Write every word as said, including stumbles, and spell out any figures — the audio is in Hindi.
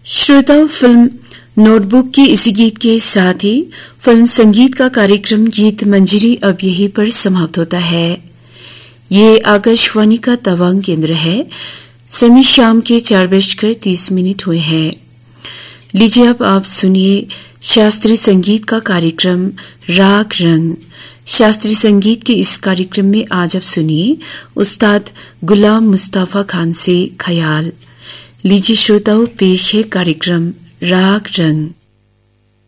श्रोताओं, फिल्म नोटबुक के इसी गीत के साथ ही फिल्म संगीत का कार्यक्रम गीत मंजरी अब यहीं पर समाप्त होता है। ये आकाशवाणी का तवांग केंद्र है। समय शाम के चार बजकर तीस मिनट हुए हैं। लीजिए अब आप सुनिए शास्त्रीय संगीत का कार्यक्रम राग रंग। शास्त्रीय संगीत के इस कार्यक्रम में आज आप सुनिए उस्ताद गुलाम मुस्तफा खान से ख्याल। लीजिए श्रोताओं, पेश है कार्यक्रम राग रंग।